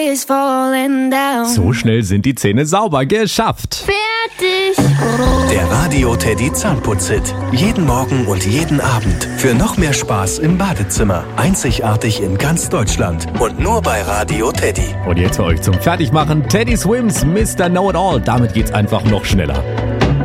So schnell sind die Zähne sauber. Geschafft. Fertig. Der Radio Teddy Zahnputz-Hit. Jeden Morgen und jeden Abend. Für noch mehr Spaß im Badezimmer. Einzigartig in ganz Deutschland. Und nur bei Radio Teddy. Und jetzt für euch zum Fertigmachen Teddy Swims Mr. Know-It-All. Damit geht's einfach noch schneller.